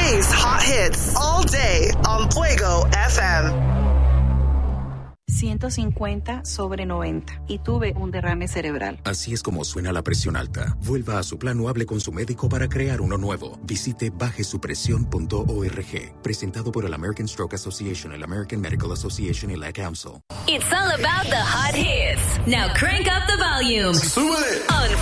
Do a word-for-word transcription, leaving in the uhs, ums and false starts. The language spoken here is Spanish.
Today's hot hits all day on Fuego F M. ciento cincuenta sobre noventa y tuve un derrame cerebral. Así es como suena la presión alta. Vuelva a su plan o hable con su médico para crear uno nuevo. Visite baje su presión punto org. Presentado por el American Stroke Association, el American Medical Association y la Council. It's all about the hot hits. Now crank up the volume. ¡Súbele! On